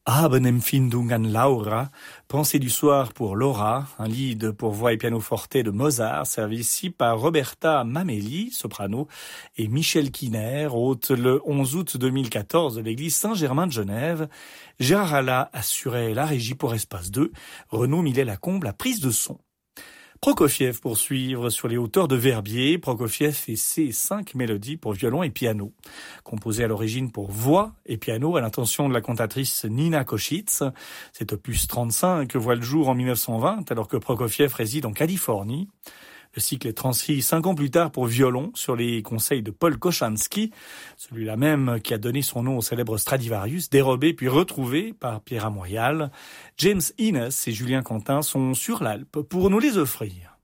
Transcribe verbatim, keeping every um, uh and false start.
Abendempfindung an Laura, Pensée du soir pour Laura, un lied pour voix et pianoforte de Mozart, servi ici par Roberta Mameli, soprano, et Michel Kiner, hôte le onze août deux mille quatorze de l'église Saint-Germain de Genève. Gérard Alla assurait la régie pour Espace deux, Renaud Millet-Lacombe la prise de son. Prokofiev pour suivre sur les hauteurs de Verbier. Prokofiev et ses cinq mélodies pour violon et piano. Composées à l'origine pour voix et piano à l'intention de la cantatrice Nina Koschitz. Cet opus trente-cinq voit le jour en mille neuf cent vingt alors que Prokofiev réside en Californie. Le cycle est transcrit cinq ans plus tard pour violon sur les conseils de Paul Koscianski, celui-là même qui a donné son nom au célèbre Stradivarius, dérobé puis retrouvé par Pierre Amorial. James Innes et Julien Quentin sont sur l'Alpe pour nous les offrir.